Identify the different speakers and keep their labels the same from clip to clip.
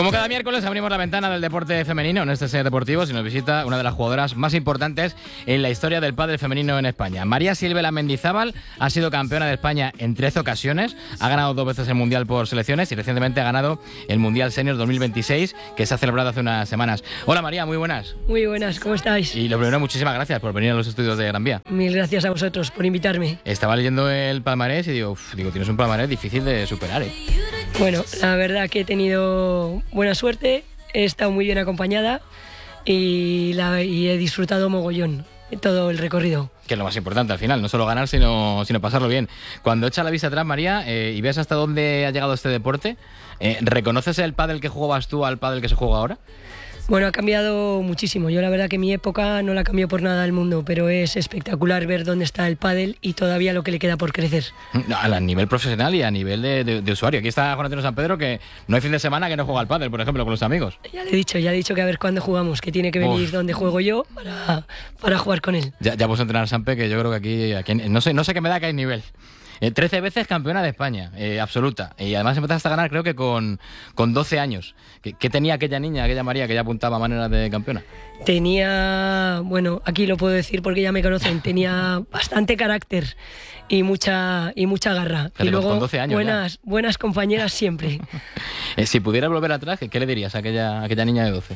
Speaker 1: Como cada miércoles abrimos la ventana del deporte femenino en este Ser Deportivo y nos visita una de las jugadoras más importantes en la historia del pádel femenino en España. María Silvela Mendizábal ha sido campeona de España en 13 ocasiones, ha ganado 2 veces el Mundial por selecciones y recientemente ha ganado el Mundial Senior 2026 que se ha celebrado hace unas semanas. Hola María, muy buenas.
Speaker 2: Muy buenas, ¿cómo estáis?
Speaker 1: Y lo primero, muchísimas gracias por venir a los estudios de Gran Vía.
Speaker 2: Mil gracias a vosotros por invitarme.
Speaker 1: Estaba leyendo el palmarés y digo, tienes un palmarés difícil de superar, ¿eh?
Speaker 2: Bueno, la verdad que he tenido buena suerte, he estado muy bien acompañada y he disfrutado mogollón todo el recorrido.
Speaker 1: Que es lo más importante al final, no solo ganar, sino pasarlo bien. Cuando echas la vista atrás, María, y ves hasta dónde ha llegado este deporte, ¿reconoces el pádel que jugabas tú al pádel que se juega ahora?
Speaker 2: Bueno, ha cambiado muchísimo. Yo la verdad que mi época no la cambió por nada del mundo, pero es espectacular ver dónde está el pádel y todavía lo que le queda por crecer.
Speaker 1: A nivel profesional y a nivel de usuario. Aquí está Juan Antonio San Pedro, que no hay fin de semana que no juega al pádel, por ejemplo, con los amigos.
Speaker 2: Ya le he dicho que a ver cuándo jugamos, que tiene que venir donde juego yo para jugar con él.
Speaker 1: Ya vamos a entrenar a Sampe, que yo creo que aquí no sé qué me da que hay nivel. 13 veces campeona de España, absoluta. Y además empezaste a ganar creo que con 12 años. ¿Qué tenía aquella niña, aquella María, que ya apuntaba a maneras de campeona?
Speaker 2: Tenía, bueno, aquí lo puedo decir porque ya me conocen, tenía bastante carácter y mucha garra.
Speaker 1: Fíjate,
Speaker 2: y luego
Speaker 1: con 12 años
Speaker 2: buenas compañeras siempre.
Speaker 1: Si pudieras volver atrás, ¿qué le dirías a aquella niña de 12?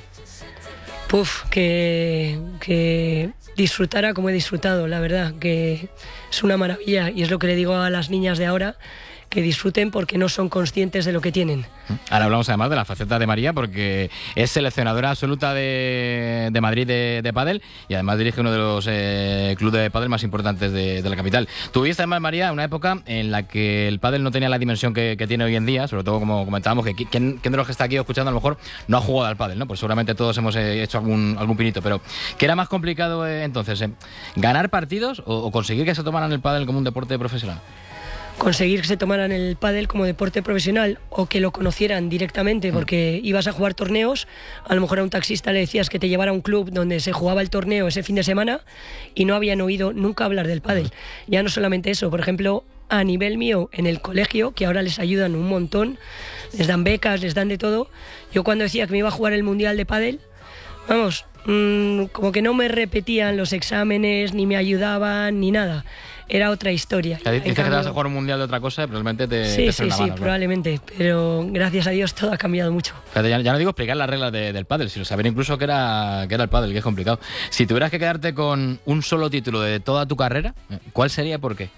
Speaker 2: Que disfrutara como he disfrutado, la verdad, que es una maravilla y es lo que le digo a las niñas de ahora, que disfruten porque no son conscientes de lo que tienen.
Speaker 1: Ahora hablamos además de la faceta de María, porque es seleccionadora absoluta de Madrid de pádel y además dirige uno de los clubes de pádel más importantes de la capital. Tuviste además, María, una época en la que el pádel no tenía la dimensión que tiene hoy en día, sobre todo como comentábamos, que ¿quién de los que está aquí escuchando a lo mejor no ha jugado al pádel, ¿no? Pues seguramente todos hemos hecho algún pinito, pero ¿qué era más complicado entonces? ¿Ganar partidos o conseguir que se tomaran el pádel como un deporte profesional?
Speaker 2: Conseguir que se tomaran el pádel como deporte profesional o que lo conocieran directamente, porque ibas a jugar torneos, a lo mejor a un taxista le decías que te llevara a un club donde se jugaba el torneo ese fin de semana y no habían oído nunca hablar del pádel. Ya no solamente eso, por ejemplo, a nivel mío en el colegio, que ahora les ayudan un montón, les dan becas, les dan de todo. Yo cuando decía que me iba a jugar el Mundial de pádel, vamos, como que no me repetían los exámenes, ni me ayudaban, ni nada. Era otra historia.
Speaker 1: Dices que te vas a jugar un mundial de otra cosa, pero realmente te
Speaker 2: Sí,
Speaker 1: mano, ¿no?
Speaker 2: probablemente, pero gracias a Dios todo ha cambiado mucho.
Speaker 1: Fíjate, ya no digo explicar las reglas del pádel, sino saber incluso qué era el pádel, que es complicado. Si tuvieras que quedarte con un solo título de toda tu carrera, ¿cuál sería y por qué?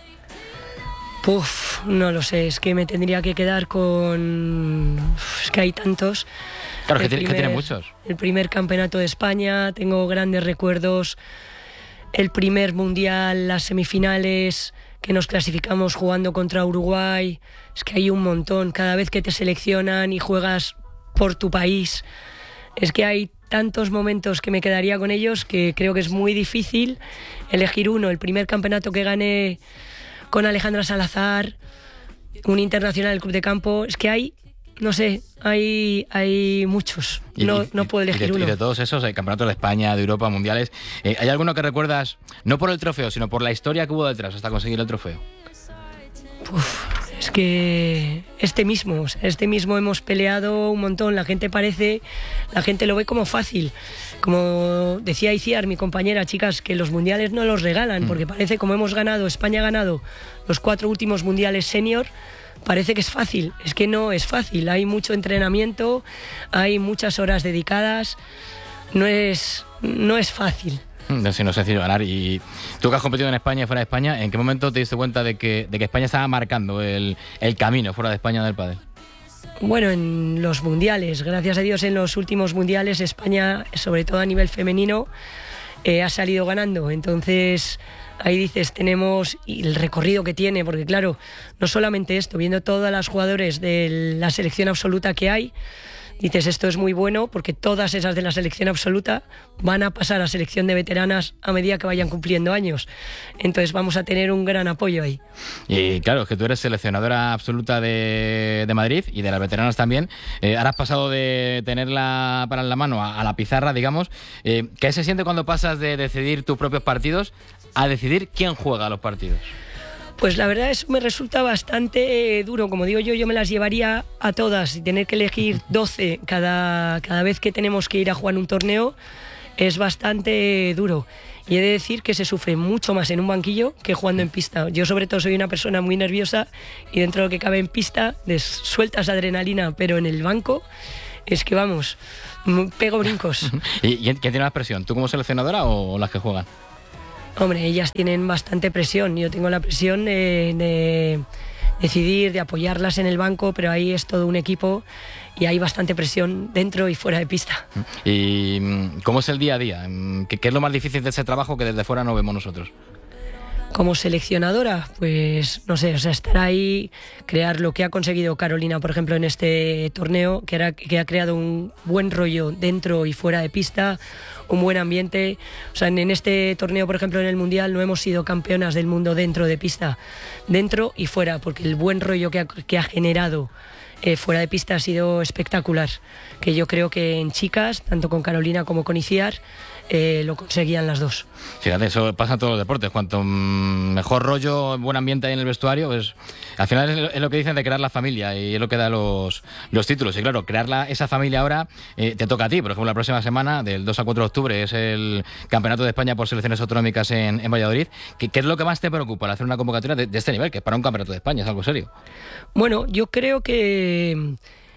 Speaker 2: No lo sé, es que me tendría que quedar con... Es que hay tantos.
Speaker 1: Claro, que tiene muchos.
Speaker 2: El primer campeonato de España, tengo grandes recuerdos. El primer mundial, las semifinales, que nos clasificamos jugando contra Uruguay. Es que hay un montón. Cada vez que te seleccionan y juegas por tu país, es que hay tantos momentos que me quedaría con ellos que creo que es muy difícil elegir uno. El primer campeonato que gané con Alejandra Salazar, un internacional del Club de Campo, es que hay... No sé, hay muchos, no puedo elegir uno.
Speaker 1: Y de todos esos, hay campeonatos de España, de Europa, mundiales. ¿Hay alguno que recuerdas, no por el trofeo, sino por la historia que hubo detrás hasta conseguir el trofeo?
Speaker 2: Es que este mismo hemos peleado un montón. La gente lo ve como fácil. Como decía Iciar, mi compañera, chicas, que los mundiales no los regalan, porque parece, como España ha ganado los 4 últimos mundiales senior, parece que es fácil. Es que no es fácil. Hay mucho entrenamiento, hay muchas horas dedicadas. No es fácil.
Speaker 1: No es sencillo ganar. Y tú que has competido en España y fuera de España, ¿en qué momento te diste cuenta de que España estaba marcando el camino fuera de España del pádel?
Speaker 2: Bueno, en los mundiales, gracias a Dios, en los últimos mundiales España, sobre todo a nivel femenino, ha salido ganando. Entonces ahí dices, tenemos el recorrido que tiene, porque claro, no solamente esto, viendo todas las jugadores de la selección absoluta que hay, dices, esto es muy bueno porque todas esas de la selección absoluta van a pasar a selección de veteranas a medida que vayan cumpliendo años. Entonces vamos a tener un gran apoyo ahí. Y
Speaker 1: claro, es que tú eres seleccionadora absoluta de Madrid y de las veteranas también. Ahora has pasado de tenerla para la mano a la pizarra, digamos. ¿Qué se siente cuando pasas de decidir tus propios partidos a decidir quién juega los partidos?
Speaker 2: Pues la verdad eso me resulta bastante duro. Como digo yo me las llevaría a todas y tener que elegir 12 cada vez que tenemos que ir a jugar un torneo es bastante duro. Y he de decir que se sufre mucho más en un banquillo que jugando en pista. Yo sobre todo soy una persona muy nerviosa y dentro de lo que cabe en pista sueltas adrenalina, pero en el banco es que vamos, pego brincos.
Speaker 1: ¿Y quién tiene más presión? ¿Tú como seleccionadora o las que juegan?
Speaker 2: Hombre, ellas tienen bastante presión. Yo tengo la presión de decidir, de apoyarlas en el banco, pero ahí es todo un equipo y hay bastante presión dentro y fuera de pista.
Speaker 1: ¿Y cómo es el día a día? ¿Qué es lo más difícil de ese trabajo que desde fuera no vemos nosotros?
Speaker 2: Como seleccionadora, pues no sé, o sea, estar ahí, crear lo que ha conseguido Carolina, por ejemplo, en este torneo, que ha creado un buen rollo dentro y fuera de pista, un buen ambiente. O sea, en este torneo, por ejemplo, en el Mundial no hemos sido campeonas del mundo dentro de pista, dentro y fuera, porque el buen rollo que ha generado fuera de pista ha sido espectacular, que yo creo que en chicas, tanto con Carolina como con Iciar, lo conseguían las dos. Fíjate,
Speaker 1: eso pasa en todos los deportes. Cuanto mejor rollo, buen ambiente hay en el vestuario, pues al final es lo que dicen de crear la familia y es lo que da los títulos. Y claro, crear esa familia ahora te toca a ti. Por ejemplo, la próxima semana, del 2 al 4 de octubre, es el Campeonato de España por selecciones autonómicas en Valladolid. ¿Qué es lo que más te preocupa al hacer una convocatoria de este nivel, que es para un Campeonato de España? Es algo serio.
Speaker 2: Bueno, yo creo que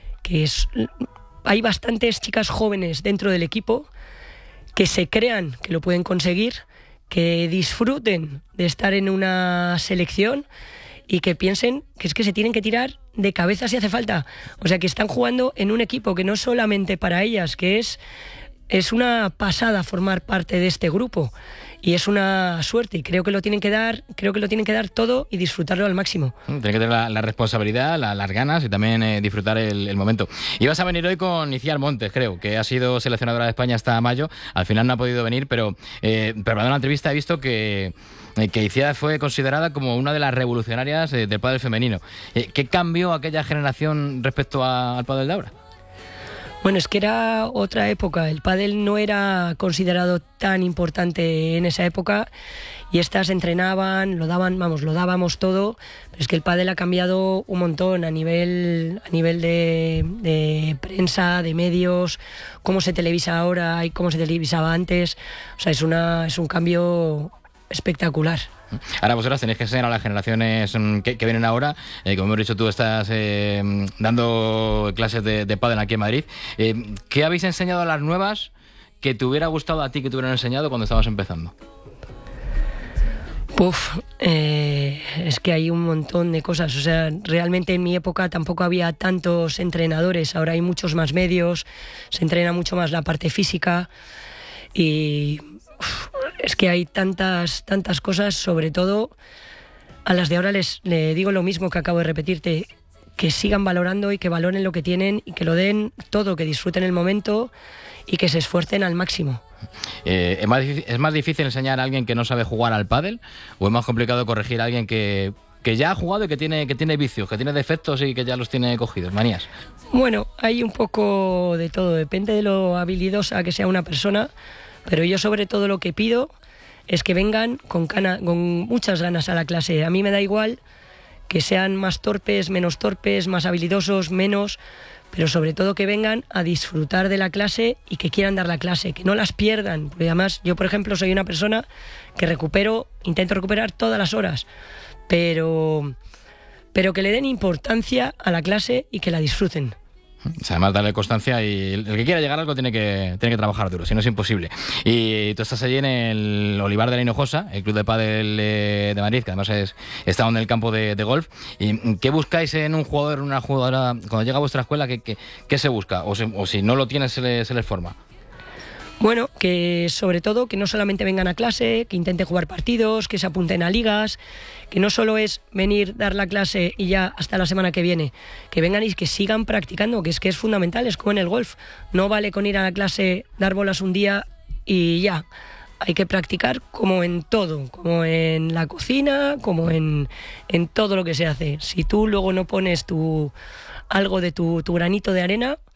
Speaker 2: hay bastantes chicas jóvenes dentro del equipo que se crean que lo pueden conseguir, que disfruten de estar en una selección y que piensen que es que se tienen que tirar de cabeza si hace falta. O sea, que están jugando en un equipo que no es solamente para ellas, que es una pasada formar parte de este grupo y es una suerte y creo que lo tienen que dar todo y disfrutarlo al máximo.
Speaker 1: Tiene que tener la responsabilidad, las ganas y también disfrutar el momento. Ibas a venir hoy con Iciar Montes, creo, que ha sido seleccionadora de España hasta mayo. Al final no ha podido venir, pero preparando la entrevista he visto que Iciar fue considerada como una de las revolucionarias del pádel femenino. ¿Qué cambió aquella generación respecto al pádel de ahora?
Speaker 2: Bueno, es que era otra época, el pádel no era considerado tan importante en esa época y estas entrenaban, lo dábamos todo, pero es que el pádel ha cambiado un montón a nivel de prensa, de medios, cómo se televisa ahora y cómo se televisaba antes, o sea, es un cambio espectacular.
Speaker 1: Ahora vosotras tenéis que enseñar a las generaciones que vienen ahora. Como hemos dicho, tú estás dando clases de pádel aquí en Madrid. ¿Qué habéis enseñado a las nuevas que te hubiera gustado a ti que te hubieran enseñado cuando estabas empezando?
Speaker 2: Es que hay un montón de cosas. O sea, realmente en mi época tampoco había tantos entrenadores. Ahora hay muchos más medios, se entrena mucho más la parte física y es que hay tantas cosas, sobre todo a las de ahora le digo lo mismo que acabo de repetirte, que sigan valorando y que valoren lo que tienen y que lo den todo, que disfruten el momento y que se esfuercen al máximo.
Speaker 1: ¿Es más difícil enseñar a alguien que no sabe jugar al pádel o es más complicado corregir a alguien que ya ha jugado y que tiene vicios, que tiene defectos y que ya los tiene cogidos, manías?
Speaker 2: Bueno, hay un poco de todo, depende de lo habilidosa que sea una persona. Pero yo sobre todo lo que pido es que vengan con muchas ganas a la clase. A mí me da igual que sean más torpes, menos torpes, más habilidosos, menos, pero sobre todo que vengan a disfrutar de la clase y que quieran dar la clase, que no las pierdan. Porque además yo, por ejemplo, soy una persona que intento recuperar todas las horas, pero que le den importancia a la clase y que la disfruten.
Speaker 1: Además, darle constancia y el que quiera llegar a algo tiene que trabajar duro, si no es imposible. Y tú estás allí en el Olivar de la Hinojosa, el club de pádel de Madrid, que además está en el campo de golf. ¿Y qué buscáis en un jugador, una jugadora, cuando llega a vuestra escuela? ¿Qué se busca? O si no lo tienes, se les forma.
Speaker 2: Bueno, que sobre todo que no solamente vengan a clase, que intenten jugar partidos, que se apunten a ligas, que no solo es venir, dar la clase y ya hasta la semana que viene, que vengan y que sigan practicando, que es fundamental, es como en el golf. No vale con ir a la clase, dar bolas un día y ya. Hay que practicar como en todo, como en la cocina, como en todo lo que se hace. Si tú luego no pones algo de tu granito de arena,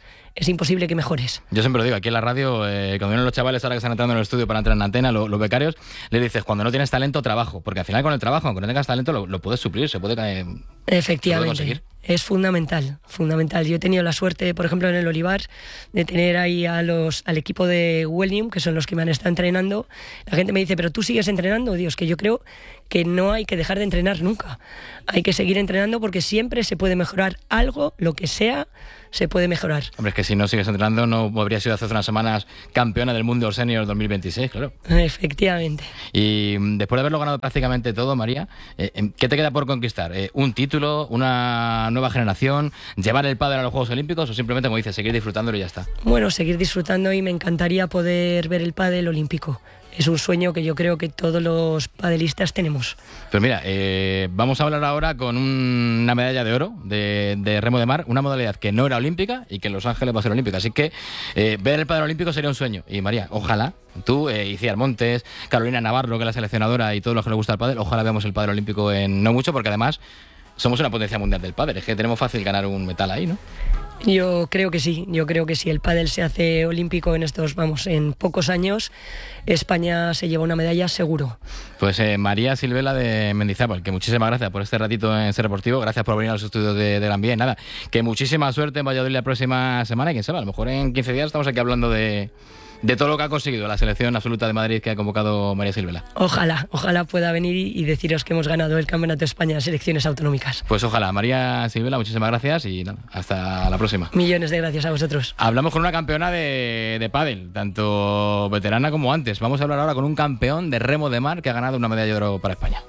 Speaker 2: es imposible que mejores.
Speaker 1: Yo siempre lo digo, aquí en la radio, cuando vienen los chavales ahora que están entrando en el estudio para entrar en antena, los becarios, les dices, cuando no tienes talento, trabajo. Porque al final con el trabajo, aunque no tengas talento, lo puedes suplir, se puede
Speaker 2: Efectivamente,
Speaker 1: conseguir.
Speaker 2: Es fundamental. Yo he tenido la suerte, por ejemplo, en el Olivar, de tener ahí al equipo de Wellium, que son los que me han estado entrenando. La gente me dice, pero tú sigues entrenando. Dios, que yo creo que no hay que dejar de entrenar nunca. Hay que seguir entrenando porque siempre se puede mejorar algo, lo que sea, se puede mejorar.
Speaker 1: Hombre, es que si no sigues entrenando no habría sido hace unas semanas campeona del mundo senior 2026, claro.
Speaker 2: Efectivamente.
Speaker 1: Y después de haberlo ganado prácticamente todo, María, ¿qué te queda por conquistar? ¿Un título, una nueva generación, llevar el pádel a los Juegos Olímpicos o simplemente, como dices, seguir disfrutándolo y ya está?
Speaker 2: Bueno, seguir disfrutando, y me encantaría poder ver el pádel olímpico. Es un sueño que yo creo que todos los padelistas tenemos.
Speaker 1: Pues mira, vamos a hablar ahora con una medalla de oro de remo de mar, una modalidad que no era olímpica y que en Los Ángeles va a ser olímpica. Así que ver el pádel olímpico sería un sueño. Y María, ojalá, tú, Iciar Montes, Carolina Navarro, que es la seleccionadora, y todos los que les gusta el pádel, ojalá veamos el pádel olímpico en no mucho, porque además somos una potencia mundial del pádel. Es que tenemos fácil ganar un metal ahí, ¿no?
Speaker 2: Yo creo que sí, el pádel se hace olímpico en pocos años, España se lleva una medalla seguro.
Speaker 1: Pues María Silvela de Mendizábal, que muchísimas gracias por este ratito en Ser Deportivo, gracias por venir a los estudios de Gran Vía, y nada, que muchísima suerte en Valladolid la próxima semana, y quién sabe, a lo mejor en 15 días estamos aquí hablando de todo lo que ha conseguido la selección absoluta de Madrid que ha convocado María Silvela.
Speaker 2: Ojalá pueda venir y deciros que hemos ganado el Campeonato de España de Selecciones Autonómicas.
Speaker 1: Pues ojalá. María Silvela, muchísimas gracias y nada, hasta la próxima.
Speaker 2: Millones de gracias a vosotros.
Speaker 1: Hablamos con una campeona de pádel, tanto veterana como antes. Vamos a hablar ahora con un campeón de remo de mar que ha ganado una medalla de oro para España.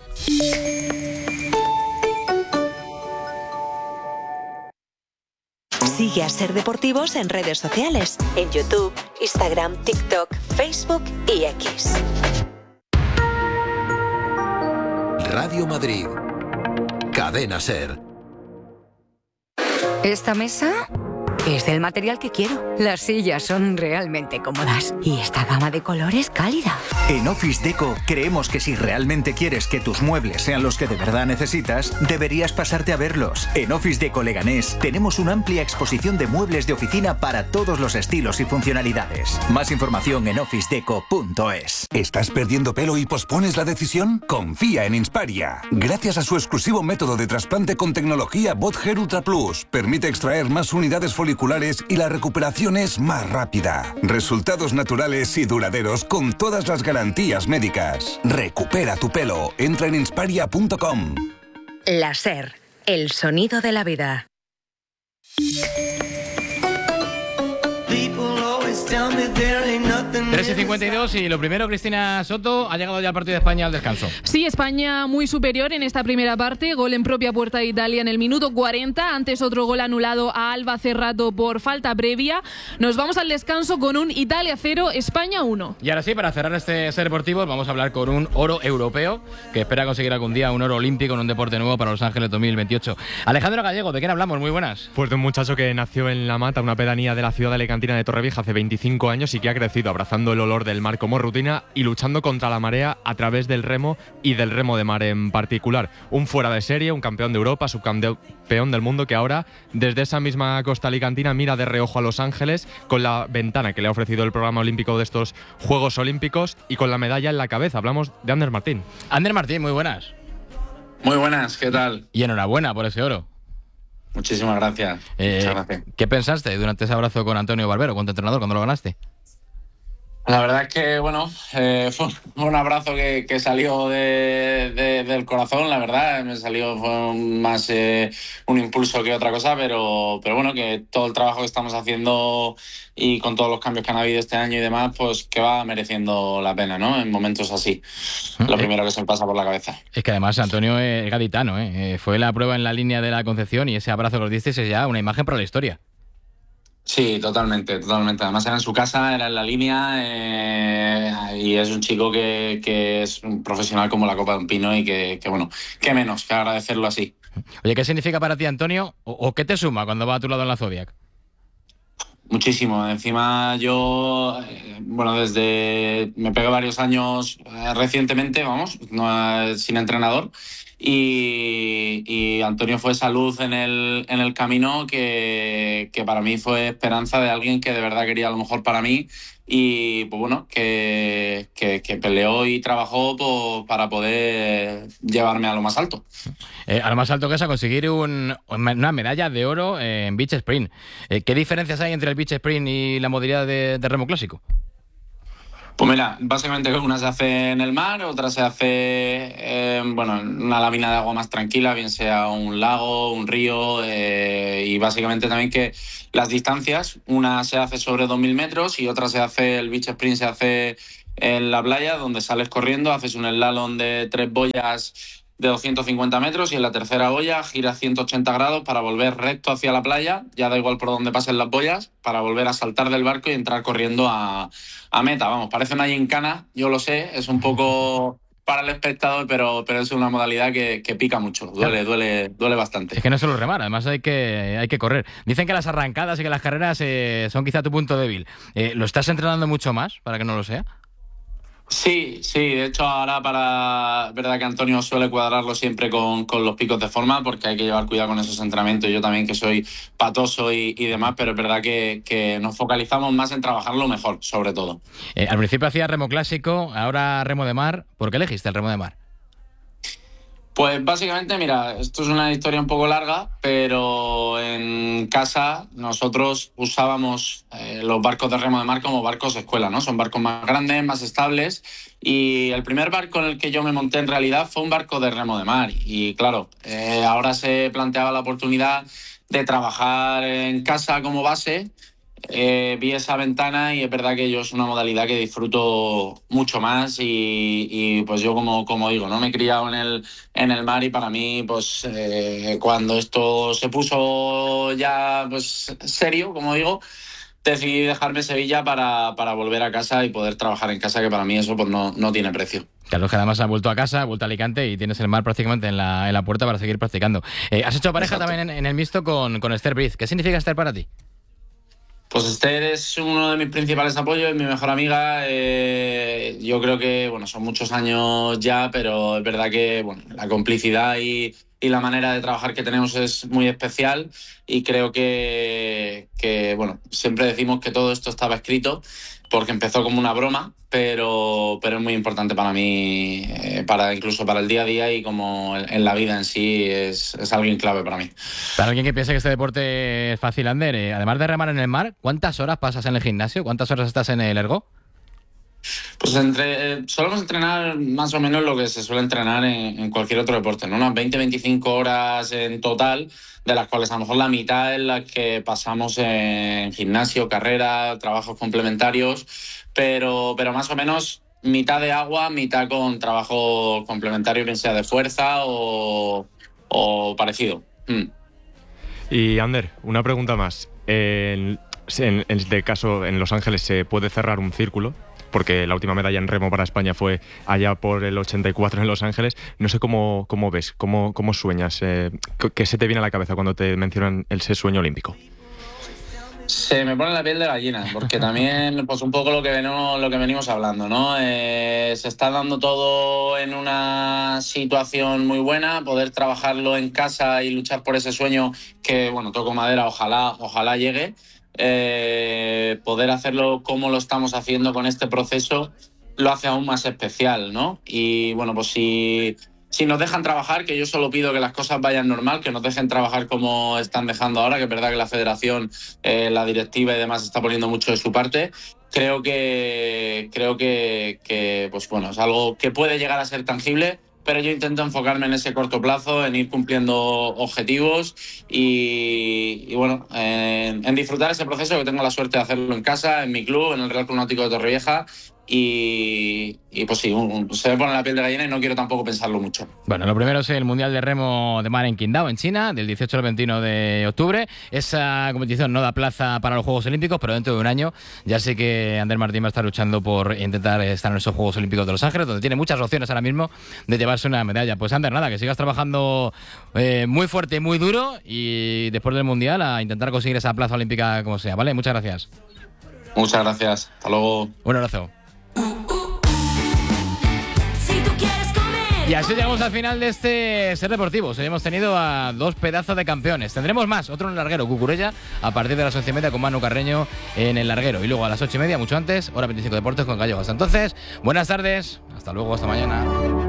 Speaker 3: Sigue a Ser Deportivos en redes sociales, en YouTube, Instagram, TikTok, Facebook y X.
Speaker 4: Radio Madrid. Cadena Ser.
Speaker 5: Esta mesa es del material que quiero. Las sillas son realmente cómodas y esta gama de colores cálida.
Speaker 6: En Office Deco creemos que si realmente quieres que tus muebles sean los que de verdad necesitas, deberías pasarte a verlos. En Office Deco Leganés tenemos una amplia exposición de muebles de oficina para todos los estilos y funcionalidades. Más información en officedeco.es.
Speaker 7: ¿Estás perdiendo pelo y pospones la decisión? Confía en Insparia. Gracias a su exclusivo método de trasplante con tecnología BotHair Ultra Plus, permite extraer más unidades foliculares y la recuperación es más rápida. Resultados naturales y duraderos con todas las garantías médicas. Recupera tu pelo. Entra en insparia.com.
Speaker 5: La Ser, el sonido de la vida.
Speaker 1: 3:52 y lo primero, Cristina Soto, ha llegado ya el partido de España al descanso.
Speaker 8: Sí, España muy superior en esta primera parte, gol en propia puerta de Italia en el minuto 40, antes otro gol anulado a Alba Cerrato por falta previa. Nos vamos al descanso con un Italia 0, España 1.
Speaker 1: Y ahora sí, para cerrar este Ser Deportivo, vamos a hablar con un oro europeo que espera conseguir algún día un oro olímpico en un deporte nuevo para Los Ángeles 2028. Alejandro Gallego, ¿de quién hablamos? Muy buenas.
Speaker 9: Pues de un muchacho que nació en La Mata, una pedanía de la ciudad alicantina de Torrevieja, hace 25 años y que ha crecido abrazando el olor del mar como rutina y luchando contra la marea a través del remo y del remo de mar en particular. Un fuera de serie, un campeón de Europa, subcampeón del mundo que ahora desde esa misma costa alicantina mira de reojo a Los Ángeles con la ventana que le ha ofrecido el programa olímpico de estos Juegos Olímpicos y con la medalla en la cabeza. Hablamos de Ander Martín.
Speaker 1: Ander Martín, muy buenas.
Speaker 10: Muy buenas, ¿qué tal?
Speaker 1: Y enhorabuena por ese oro.
Speaker 10: Muchísimas gracias. Muchas gracias.
Speaker 1: ¿Qué pensaste durante ese abrazo con Antonio Barbero, con tu entrenador, cuando lo ganaste?
Speaker 10: La verdad es que, fue un abrazo que salió del corazón, la verdad. Me salió, fue más un impulso que otra cosa, pero bueno, que todo el trabajo que estamos haciendo y con todos los cambios que han habido este año y demás, pues que va mereciendo la pena, ¿no? En momentos así. Lo primero que se me pasa por la cabeza. Es que además Antonio es gaditano, ¿eh? Fue la prueba en la línea de la Concepción y ese abrazo que os disteis es ya una imagen para la historia. Sí, totalmente. Además era en su casa, era en la línea y es un chico que es un profesional como la copa de un pino y que qué menos que agradecerlo así. Oye, ¿qué significa para ti, Antonio? ¿O qué te suma cuando va a tu lado en la Zodiac? Muchísimo. Encima yo, desde me pegué varios años recientemente, sin entrenador. y Antonio fue esa luz en el camino que para mí fue esperanza de alguien que de verdad quería lo mejor para mí y pues bueno, que peleó y trabajó pues, para poder llevarme a lo más alto.
Speaker 1: A lo más alto que es a conseguir una medalla de oro en beach sprint. ¿Qué diferencias hay entre el beach sprint y la modalidad de remo clásico?
Speaker 10: Pues mira, básicamente una se hace en el mar, otra se hace en una lámina de agua más tranquila, bien sea un lago, un río, y básicamente también que las distancias, una se hace sobre 2.000 metros y otra se hace, el beach sprint se hace en la playa, donde sales corriendo, haces un slalom de 3 boyas de 250 metros y en la tercera boya giras 180 grados para volver recto hacia la playa, ya da igual por dónde pasen las boyas, para volver a saltar del barco y entrar corriendo a meta. Vamos, parece una gincana, yo lo sé, es un poco para el espectador, pero es una modalidad que pica mucho, duele bastante.
Speaker 1: Es que no es solo remar, además hay que correr. Dicen que las arrancadas y que las carreras son quizá tu punto débil. ¿Lo estás entrenando mucho más para que no lo sea?
Speaker 10: Sí, de hecho ahora verdad que Antonio suele cuadrarlo siempre con los picos de forma porque hay que llevar cuidado con esos entrenamientos, yo también que soy patoso y demás, pero es verdad que nos focalizamos más en trabajarlo mejor, sobre todo.
Speaker 1: Al principio hacías remo clásico, ahora remo de mar. ¿Por qué elegiste el remo de mar?
Speaker 10: Pues básicamente, mira, esto es una historia un poco larga, pero en casa nosotros usábamos los barcos de remo de mar como barcos escuela, ¿no? Son barcos más grandes, más estables, y el primer barco en el que yo me monté en realidad fue un barco de remo de mar. Y claro, ahora se planteaba la oportunidad de trabajar en casa como base. Vi esa ventana y es verdad que yo es una modalidad que disfruto mucho más y pues yo como digo, no me he criado en el mar y para mí pues cuando esto se puso ya pues serio, como digo, decidí dejarme Sevilla para volver a casa y poder trabajar en casa, que para mí eso pues no tiene precio.
Speaker 1: Claro, que además has vuelto a casa, has vuelto a Alicante y tienes el mar prácticamente en la puerta para seguir practicando. Has hecho pareja también en el mixto con Esther Briz. ¿Qué significa Esther para ti?
Speaker 10: Pues Esther es uno de mis principales apoyos, es mi mejor amiga. Yo creo que son muchos años ya, pero es verdad que la complicidad y la manera de trabajar que tenemos es muy especial y creo que siempre decimos que todo esto estaba escrito porque empezó como una broma, pero es muy importante para mí, incluso para el día a día y como en la vida en sí es alguien clave para mí.
Speaker 1: Para alguien que piense que este deporte es fácil, Ander, además de remar en el mar, ¿cuántas horas pasas en el gimnasio? ¿Cuántas horas estás en el ergo?
Speaker 10: Pues solemos entrenar más o menos lo que se suele entrenar en cualquier otro deporte, ¿no? Unas 20-25 horas en total, de las cuales a lo mejor la mitad es la que pasamos en gimnasio, carrera, trabajos complementarios, pero más o menos mitad de agua, mitad con trabajo complementario, bien sea de fuerza o parecido.
Speaker 9: Y Ander, una pregunta más. En este caso, en Los Ángeles se puede cerrar un círculo, porque la última medalla en remo para España fue allá por el 84 en Los Ángeles. No sé cómo ves, cómo sueñas, qué se te viene a la cabeza cuando te mencionan ese sueño olímpico.
Speaker 10: Se me pone la piel de gallina, porque también pues un poco lo que venimos hablando, ¿no? Se está dando todo en una situación muy buena, poder trabajarlo en casa y luchar por ese sueño que, toco madera, ojalá llegue. Poder hacerlo como lo estamos haciendo con este proceso lo hace aún más especial, ¿no? Y pues si nos dejan trabajar, que yo solo pido que las cosas vayan normal, que nos dejen trabajar como están dejando ahora, que es verdad que la federación, la directiva y demás está poniendo mucho de su parte. Creo que es algo que puede llegar a ser tangible, pero yo intento enfocarme en ese corto plazo, en ir cumpliendo objetivos y en disfrutar ese proceso, que tengo la suerte de hacerlo en casa, en mi club, en el Real Club Náutico de Torrevieja. Y pues sí, se me pone la piel de gallina y no quiero tampoco pensarlo mucho.
Speaker 1: Bueno, lo primero es el Mundial de Remo de Mar en Qingdao, en China, del 18 al 21 de octubre. Esa competición no da plaza para los Juegos Olímpicos, pero dentro de un año ya sé que Ander Martín va a estar luchando por intentar estar en esos Juegos Olímpicos de Los Ángeles, donde tiene muchas opciones ahora mismo de llevarse una medalla. Pues Ander, nada, que sigas trabajando muy fuerte y muy duro y después del Mundial a intentar conseguir esa plaza olímpica como sea, ¿vale? Muchas gracias.
Speaker 10: Muchas gracias. Hasta luego.
Speaker 1: Un abrazo. Y así llegamos al final de este Ser Deportivos. Hemos tenido a 2 pedazos de campeones. Tendremos más, otro en el larguero, Cucurella, a partir de las 11:30 con Manu Carreño en el larguero. Y luego a las 8:30, mucho antes, hora 25 Deportes con Gallego. Hasta entonces, buenas tardes, hasta luego, hasta mañana.